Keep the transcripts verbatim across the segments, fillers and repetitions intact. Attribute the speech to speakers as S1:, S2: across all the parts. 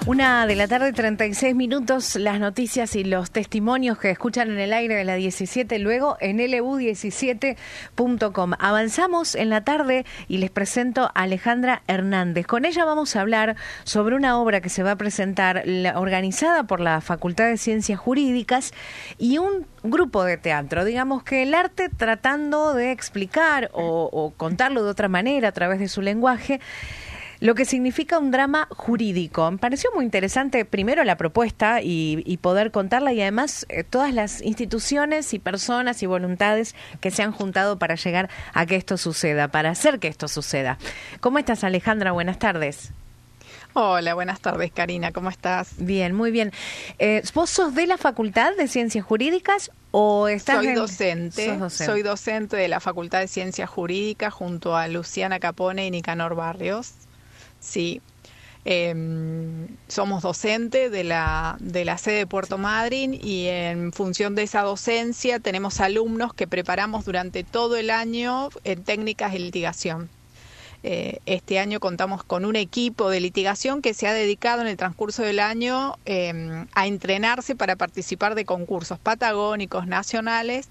S1: Una de la tarde, treinta y seis minutos, las noticias y los testimonios que escuchan en el aire de la diecisiete, luego en L U diecisiete punto com. Avanzamos en la tarde y les presento a Alejandra Hernández. Con ella vamos a hablar sobre una obra que se va a presentar, la, organizada por la Facultad de Ciencias Jurídicas y un grupo de teatro. Digamos que el arte tratando de explicar o, o contarlo de otra manera a través de su lenguaje, lo que significa un drama jurídico. Me pareció muy interesante, primero, la propuesta y, y poder contarla, y además eh, todas las instituciones y personas y voluntades que se han juntado para llegar a que esto suceda, para hacer que esto suceda. ¿Cómo estás, Alejandra? Buenas tardes.
S2: Hola, buenas tardes, Karina. ¿Cómo estás?
S1: Bien, muy bien. Eh, ¿Vos sos de la Facultad de Ciencias Jurídicas o estás
S2: soy
S1: en...
S2: docente,
S1: ¿Sos docente?
S2: Soy docente de la Facultad de Ciencias Jurídicas junto a Luciana Capone y Nicanor Barrios. Sí, eh, somos docentes de la, de la sede de Puerto Madryn, y en función de esa docencia tenemos alumnos que preparamos durante todo el año en técnicas de litigación. Eh, este año contamos con un equipo de litigación que se ha dedicado en el transcurso del año eh, a entrenarse para participar de concursos patagónicos, nacionales,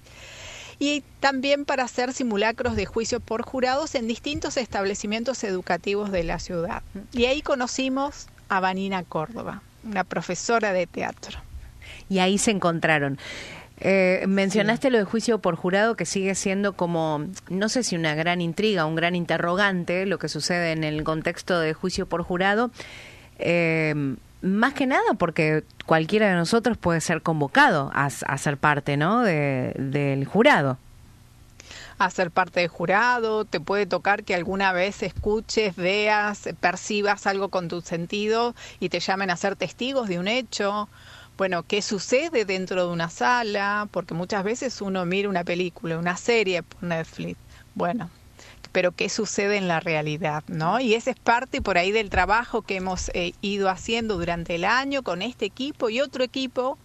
S2: y también para hacer simulacros de juicios por jurados en distintos establecimientos educativos de la ciudad. Y ahí conocimos a Vanina Córdoba, una profesora de teatro.
S1: Y ahí se encontraron. Eh, mencionaste sí. Lo de juicio por jurado, que sigue siendo como, no sé si una gran intriga, un gran interrogante, lo que sucede en el contexto de juicio por jurado. Eh, Más que nada porque cualquiera de nosotros puede ser convocado a, a ser parte, ¿no?, de, del jurado.
S2: A ser parte del jurado, te puede tocar que alguna vez escuches, veas, percibas algo con tu sentido y te llamen a ser testigos de un hecho. Bueno, ¿qué sucede dentro de una sala? Porque muchas veces uno mira una película, una serie por Netflix. Bueno, pero qué sucede en la realidad, ¿no? Y ese es parte por ahí del trabajo que hemos eh, ido haciendo durante el año con este equipo y otro equipo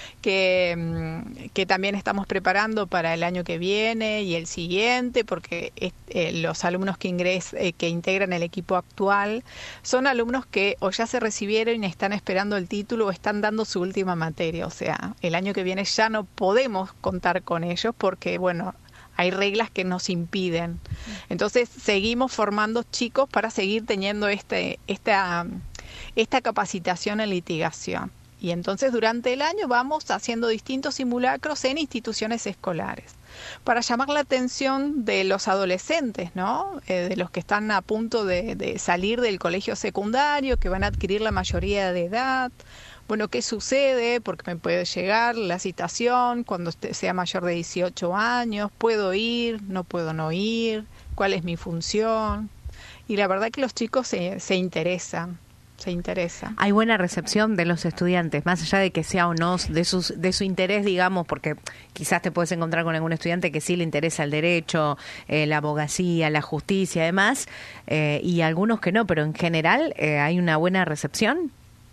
S2: que, que también estamos preparando para el año que viene y el siguiente, porque eh, los alumnos que, ingres, eh, que integran el equipo actual son alumnos que o ya se recibieron y están esperando el título o están dando su última materia. O sea, el año que viene ya no podemos contar con ellos porque, bueno, hay reglas que nos impiden. Entonces seguimos formando chicos para seguir teniendo este, esta, esta capacitación en litigación. Y entonces durante el año vamos haciendo distintos simulacros en instituciones escolares para llamar la atención de los adolescentes, ¿no? Eh, de los que están a punto de, de salir del colegio secundario, que van a adquirir la mayoría de edad. Bueno, ¿qué sucede? Porque me puede llegar la citación cuando sea mayor de dieciocho años, ¿puedo ir? ¿No puedo no ir? ¿Cuál es mi función? Y la verdad que los chicos se, se interesan, se interesan.
S1: Hay buena recepción de los estudiantes, más allá de que sea o no de, sus, de su interés, digamos, porque quizás te puedes encontrar con algún estudiante que sí le interesa el derecho, eh, la abogacía, la justicia, además, eh, y algunos que no, pero en general eh, hay una buena recepción.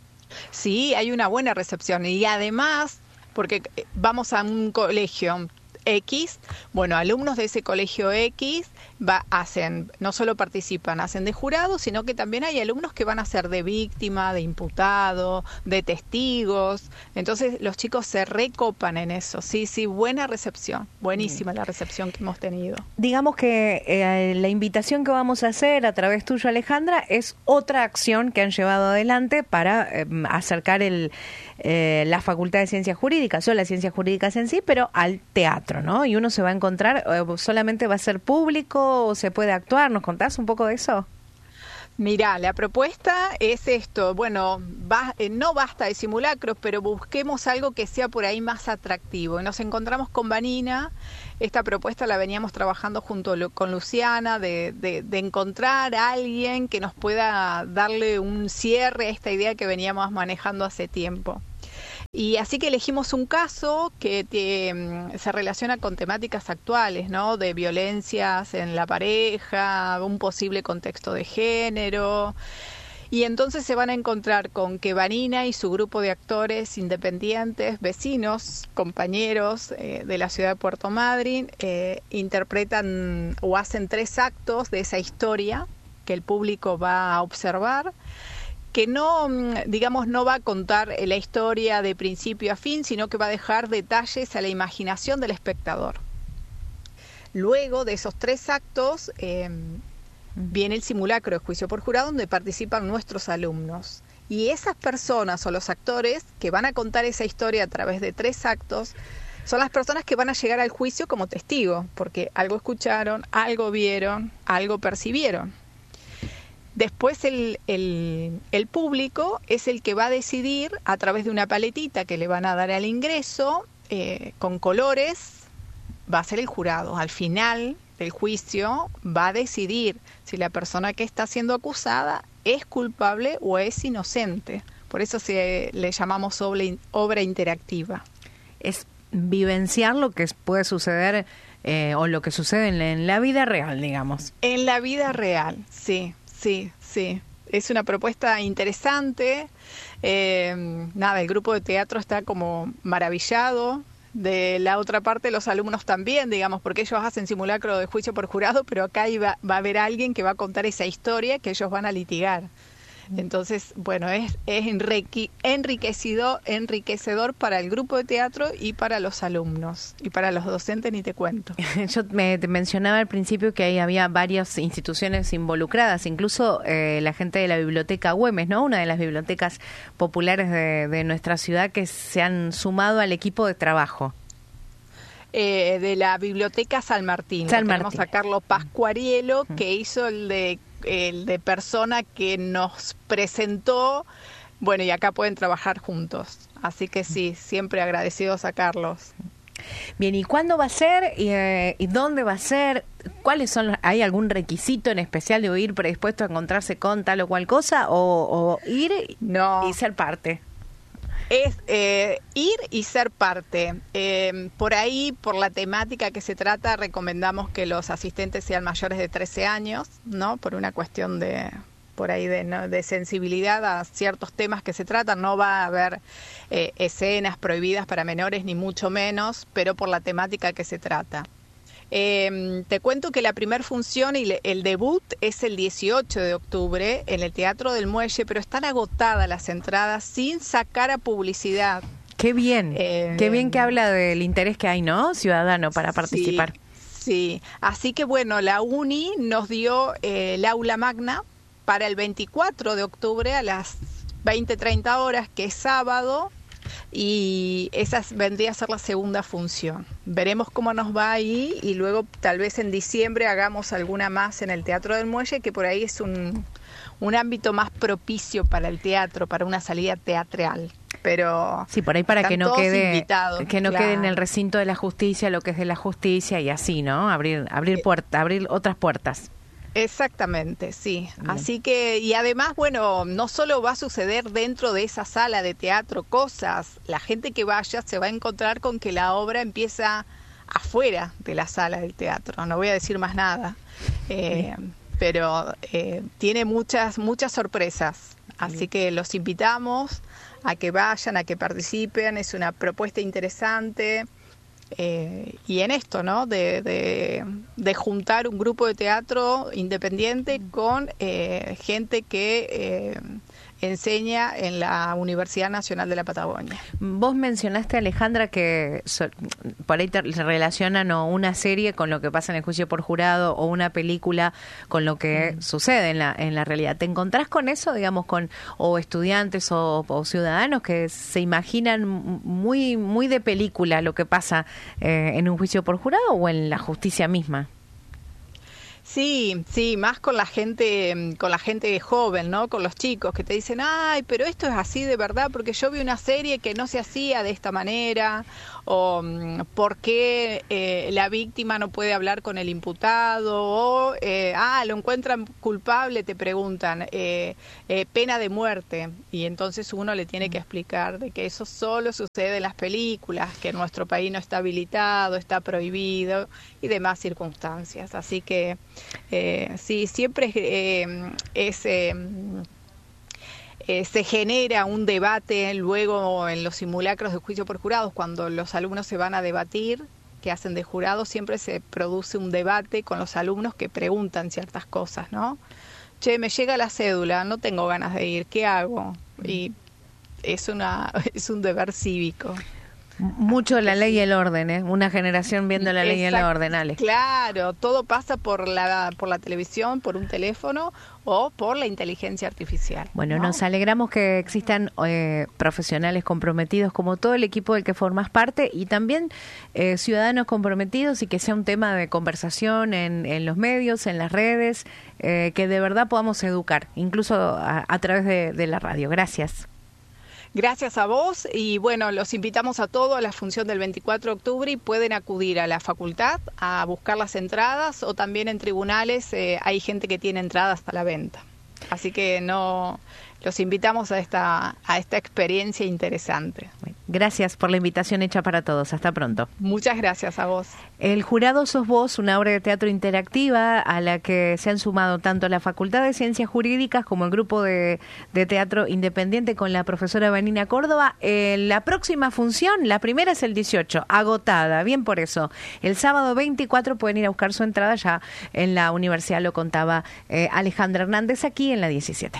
S2: Sí, hay una buena recepción y además, porque vamos a un colegio X, bueno, alumnos de ese colegio X va, hacen, no solo participan, hacen de jurado, sino que también hay alumnos que van a ser de víctima, de imputado, de testigos. Entonces los chicos se recopan en eso. Sí, sí, buena recepción, buenísima la recepción que hemos tenido.
S1: Digamos que eh, la invitación que vamos a hacer a través tuyo, Alejandra, es otra acción que han llevado adelante para eh, acercar el, eh, la Facultad de Ciencias Jurídicas o las ciencias jurídicas en sí, pero al teatro, ¿no? Y uno se va a encontrar, eh, solamente va a ser público o se puede actuar. ¿Nos contás un poco de eso?
S2: Mirá, la propuesta es esto, bueno, va, eh, no basta de simulacros, pero busquemos algo que sea por ahí más atractivo. Y nos encontramos con Vanina, esta propuesta la veníamos trabajando junto lo, con Luciana, de, de, de encontrar a alguien que nos pueda darle un cierre a esta idea que veníamos manejando hace tiempo. Y así que elegimos un caso que te, se relaciona con temáticas actuales, ¿no? De violencias en la pareja, un posible contexto de género. Y entonces se van a encontrar con que Vanina y su grupo de actores independientes, vecinos, compañeros eh, de la ciudad de Puerto Madryn, eh, interpretan o hacen tres actos de esa historia que el público va a observar. que no, digamos, no va a contar la historia de principio a fin, sino que va a dejar detalles a la imaginación del espectador. Luego de esos tres actos eh, viene el simulacro de juicio por jurado, donde participan nuestros alumnos. Y esas personas o los actores que van a contar esa historia a través de tres actos son las personas que van a llegar al juicio como testigo, porque algo escucharon, algo vieron, algo percibieron. Después el, el, el público es el que va a decidir a través de una paletita que le van a dar al ingreso, eh, con colores, va a ser el jurado. Al final del juicio va a decidir si la persona que está siendo acusada es culpable o es inocente. Por eso se le llamamos obra, obra interactiva.
S1: Es vivenciar lo que puede suceder eh, o lo que sucede en la, en la vida real, digamos.
S2: En la vida real, sí, sí, sí. Es una propuesta interesante. Eh, nada, el grupo de teatro está como maravillado. De la otra parte, los alumnos también, digamos, porque ellos hacen simulacro de juicio por jurado, pero acá iba, va a haber alguien que va a contar esa historia que ellos van a litigar. Entonces, bueno, es, es enrique, enriquecido, enriquecedor para el grupo de teatro y para los alumnos. Y para los docentes ni te cuento.
S1: Yo me te mencionaba al principio que ahí había varias instituciones involucradas, incluso eh, la gente de la Biblioteca Güemes, ¿no? Una de las bibliotecas populares de, de nuestra ciudad que se han sumado al equipo de trabajo.
S2: Eh, de la Biblioteca San Martín.
S1: San Martín.
S2: Tenemos a Carlos Pascuarielo, que hizo el de el de persona que nos presentó, bueno, y acá pueden trabajar juntos. Así que sí, siempre agradecidos a Carlos.
S1: Bien, ¿y cuándo va a ser? ¿Y, eh, ¿y dónde va a ser? ¿Cuáles son los, ¿hay algún requisito en especial de ir predispuesto a encontrarse con tal o cual cosa? ¿O, o ir
S2: no.
S1: y ser parte?
S2: Es eh, ir y ser parte. Eh, por ahí, por la temática que se trata, recomendamos que los asistentes sean mayores de trece años, ¿no? Por una cuestión de, por ahí de, ¿no? de sensibilidad a ciertos temas que se tratan. No va a haber eh, escenas prohibidas para menores, ni mucho menos, pero por la temática que se trata. Eh, te cuento que la primera función y el debut es el dieciocho de octubre en el Teatro del Muelle, pero están agotadas las entradas sin sacar a publicidad.
S1: Qué bien,
S2: eh,
S1: qué bien que habla del interés que hay, ¿no? Ciudadano para participar.
S2: Sí, sí. Así que bueno, la UNI nos dio eh, el aula magna para el veinticuatro de octubre a las veinte treinta horas, que es sábado. Y esa vendría a ser la segunda función. Veremos cómo nos va ahí y luego tal vez en diciembre hagamos alguna más en el Teatro del Muelle, que por ahí es un, un ámbito más propicio para el teatro, para una salida teatral. Pero
S1: sí, por ahí para que no quede que no
S2: claro.
S1: quede en el recinto de la justicia lo que es de la justicia y así, ¿no? Abrir abrir puertas, abrir otras puertas.
S2: Exactamente, sí.
S1: Bien.
S2: Así que, y además, bueno, no solo va a suceder dentro de esa sala de teatro cosas, la gente que vaya se va a encontrar con que la obra empieza afuera de la sala del teatro. No voy a decir más nada, eh, pero eh, tiene muchas, muchas sorpresas. Así que los invitamos a que vayan, a que participen. Es una propuesta interesante. Eh, y en esto, ¿no? De, de, de juntar un grupo de teatro independiente con eh, gente que eh, enseña en la Universidad Nacional de la Patagonia.
S1: Vos mencionaste, Alejandra, que so, por ahí te relacionan o una serie con lo que pasa en el juicio por jurado o una película con lo que mm. sucede en la en la realidad. ¿Te encontrás con eso, digamos, con o estudiantes o, o ciudadanos que se imaginan muy muy de película lo que pasa eh, en un juicio por jurado o en la justicia misma?
S2: Sí, sí, más con la gente, con la gente joven, ¿no? Con los chicos que te dicen, ay, pero esto es así de verdad, porque yo vi una serie que no se hacía de esta manera, o por qué eh, la víctima no puede hablar con el imputado, o, eh, ah, lo encuentran culpable, te preguntan, eh, eh, pena de muerte, y entonces uno le tiene que explicar de que eso solo sucede en las películas, que en nuestro país no está habilitado, está prohibido, y demás circunstancias, así que Eh, sí, siempre eh, es, eh, eh, se genera un debate luego en los simulacros de juicio por jurados, cuando los alumnos se van a debatir, que hacen de jurado, siempre se produce un debate con los alumnos que preguntan ciertas cosas, ¿no? che, me llega la cédula, no tengo ganas de ir, ¿qué hago? Y es, una, es un deber cívico.
S1: Mucho la ley y el orden, ¿eh? Una generación viendo la ley y el orden, Ale.
S2: Claro, todo pasa por la por la televisión, por un teléfono o por la inteligencia artificial.
S1: Bueno,
S2: ¿no?
S1: Nos alegramos que existan eh, profesionales comprometidos como todo el equipo del que formas parte y también eh, ciudadanos comprometidos y que sea un tema de conversación en, en los medios, en las redes, eh, que de verdad podamos educar, incluso a, a través de, de la radio. Gracias.
S2: Gracias a vos y bueno, los invitamos a todos a la función del veinticuatro de octubre y pueden acudir a la facultad a buscar las entradas o también en tribunales eh, hay gente que tiene entradas a la venta. Así que no los invitamos a esta a esta experiencia interesante.
S1: Gracias por la invitación hecha para todos. Hasta pronto.
S2: Muchas gracias a vos.
S1: El Jurado Sos Vos, una obra de teatro interactiva a la que se han sumado tanto la Facultad de Ciencias Jurídicas como el grupo de, de teatro independiente con la profesora Vanina Córdoba. Eh, la próxima función, la primera es el dieciocho, agotada, bien por eso. El sábado veinticuatro pueden ir a buscar su entrada ya en la universidad, lo contaba eh, Alejandra Hernández aquí en la diecisiete.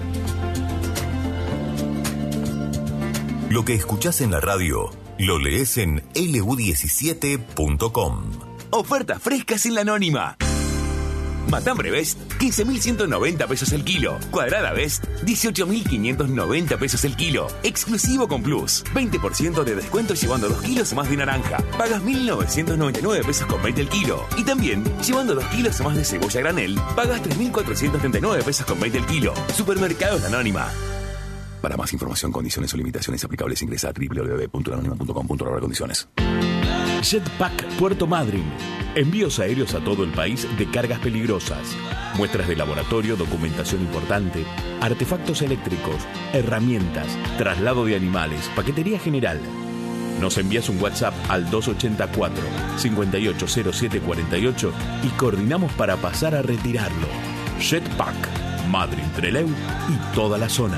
S3: Lo que escuchás en la radio, lo lees en L U diecisiete punto com.
S4: Ofertas frescas en la Anónima. Matambre Best, quince mil ciento noventa pesos el kilo. Cuadrada Best, dieciocho mil quinientos noventa pesos el kilo. Exclusivo con Plus. veinte por ciento de descuento llevando dos kilos más de naranja. Pagas mil novecientos noventa y nueve pesos con veinte el kilo. Y también, llevando dos kilos más de cebolla granel, pagas tres mil cuatrocientos treinta y nueve pesos con veinte el kilo. Supermercados La Anónima. Para más información, condiciones o limitaciones aplicables, ingresa a doble u doble u doble u punto la anónima punto com punto a r condiciones.
S5: Jetpack Puerto Madryn. Envíos aéreos a todo el país de cargas peligrosas. Muestras de laboratorio, documentación importante, artefactos eléctricos, herramientas, traslado de animales, paquetería general. Nos envías un WhatsApp al dos ochenta y cuatro, cincuenta y ocho cero siete cuarenta y ocho y coordinamos para pasar a retirarlo. Jetpack, Madryn, Trelew y toda la zona.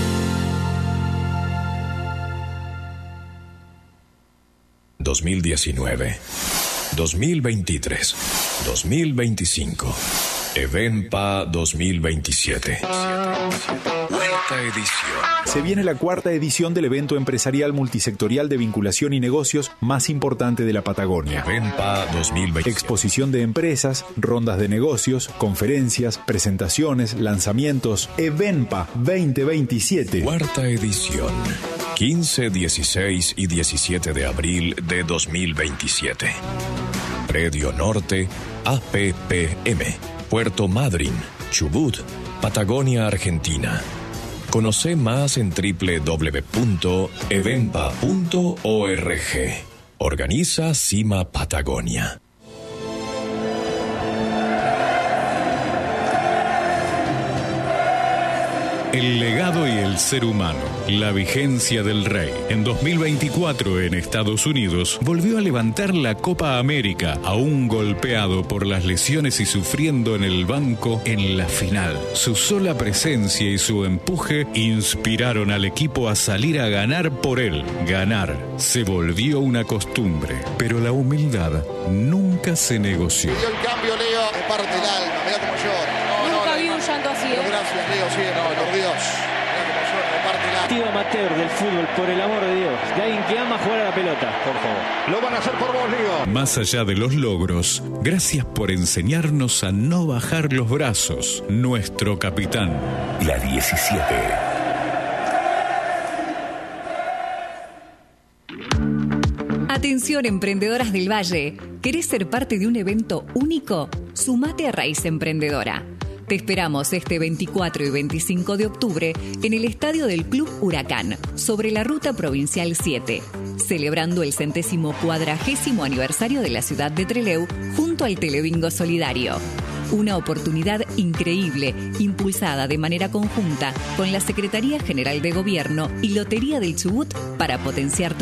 S6: dos mil diecinueve, dos mil veintitrés, dos mil veinticinco, Evenpa dos mil veintisiete. Cuarta edición.
S7: Se viene la cuarta edición del evento empresarial multisectorial de vinculación y negocios más importante de la Patagonia.
S6: Evenpa dos mil veintisiete.
S7: Exposición de empresas, rondas de negocios, conferencias, presentaciones, lanzamientos. Evenpa veinte veintisiete.
S6: Cuarta edición. quince, dieciséis y diecisiete de abril de dos mil veintisiete. Predio Norte, A P P M, Puerto Madryn, Chubut, Patagonia, Argentina. Conoce más en doble u doble u doble u punto evenpa punto org. Organiza Cima Patagonia.
S8: El legado y el ser humano, la vigencia del rey. En dos mil veinticuatro en Estados Unidos volvió a levantar la Copa América, aún golpeado por las lesiones y sufriendo en el banco en la final. Su sola presencia y su empuje inspiraron al equipo a salir a ganar por él. Ganar se volvió una costumbre, pero la humildad nunca se negoció.
S9: Dio el cambio, Leo, me parte el alma, mirá cómo llora.
S10: Nunca vi un llanto así, ¿eh?
S9: Gracias, Leo, sí, no, por Dios. Mirá cómo llora, me parte el alma.
S11: Tío amateur del fútbol, por el amor de Dios. De alguien que ama jugar a la pelota, por favor.
S9: Lo van a hacer por vos, Leo.
S8: Más allá de los logros, gracias por enseñarnos a no bajar los brazos. Nuestro capitán.
S3: La diecisiete.
S12: Atención, emprendedoras del Valle. ¿Querés ser parte de un evento único? Sumate a Raíz Emprendedora. Te esperamos este veinticuatro y veinticinco de octubre en el estadio del Club Huracán, sobre la Ruta Provincial siete, celebrando el centésimo cuadragésimo aniversario de la ciudad de Trelew junto al Telebingo Solidario. Una oportunidad increíble, impulsada de manera conjunta con la Secretaría General de Gobierno y Lotería del Chubut para potenciar tu